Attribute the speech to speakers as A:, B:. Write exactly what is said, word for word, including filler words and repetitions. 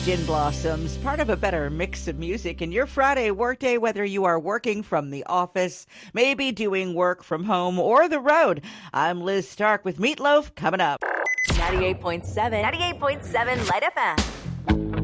A: Gin Blossoms, part of a better mix of music in your Friday workday, whether you are working from the office, maybe doing work from home, or the road. I'm Liz Stark with Meatloaf coming up.
B: ninety-eight point seven, ninety-eight point seven Light F M.